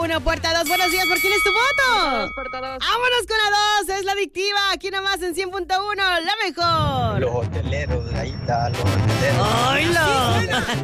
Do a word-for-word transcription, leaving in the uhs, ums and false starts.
uno, puerta dos. Buenos días, ¿por quién es tu voto? Puerta dos. Vámonos con la dos, es la adictiva. Aquí nomás en cien punto uno, la mejor. Los hoteleros, ahí está, los hoteleros. ¡Hola!